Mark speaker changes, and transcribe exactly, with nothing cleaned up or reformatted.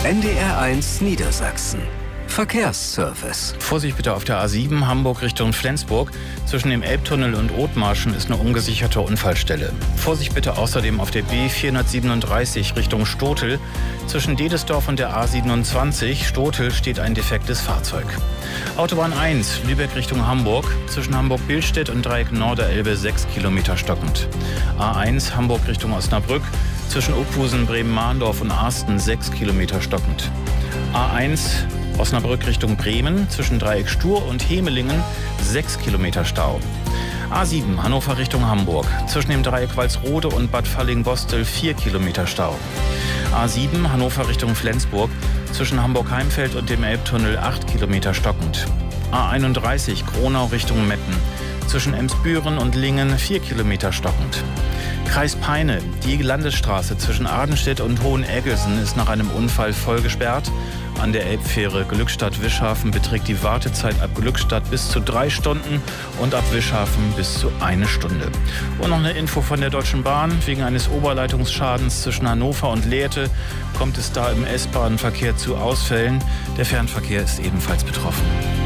Speaker 1: N D R eins Niedersachsen. Verkehrsservice.
Speaker 2: Vorsicht bitte auf der A sieben Hamburg Richtung Flensburg. Zwischen dem Elbtunnel und Othmarschen ist eine ungesicherte Unfallstelle. Vorsicht bitte außerdem auf der B vierhundertsiebenunddreißig Richtung Stotel. Zwischen Dedesdorf und der A siebenundzwanzig Stotel steht ein defektes Fahrzeug. Autobahn eins Lübeck Richtung Hamburg. Zwischen Hamburg-Billstedt und Dreieck Norderelbe sechs Kilometer stockend. A eins Hamburg Richtung Osnabrück. Zwischen Ockhusen, Bremen-Mahndorf und Arsten sechs Kilometer stockend. A eins Osnabrück Richtung Bremen, zwischen Dreieck Stur und Hemelingen sechs Kilometer Stau. A sieben Hannover Richtung Hamburg, zwischen dem Dreieck Walsrode und Bad Falling-Bostel vier Kilometer Stau. A sieben Hannover Richtung Flensburg, zwischen Hamburg-Heimfeld und dem Elbtunnel acht Kilometer stockend. A einunddreißig Gronau Richtung Metten, zwischen Emsbüren und Lingen vier Kilometer stockend. Kreis Peine, die Landesstraße zwischen Adenstedt und Hoheneggelsen ist nach einem Unfall voll gesperrt. An der Elbfähre Glückstadt-Wischhafen beträgt die Wartezeit ab Glückstadt bis zu drei Stunden und ab Wischhafen bis zu eine Stunde. Und noch eine Info von der Deutschen Bahn. Wegen eines Oberleitungsschadens zwischen Hannover und Lehrte kommt es da im S-Bahn-Verkehr zu Ausfällen. Der Fernverkehr ist ebenfalls betroffen.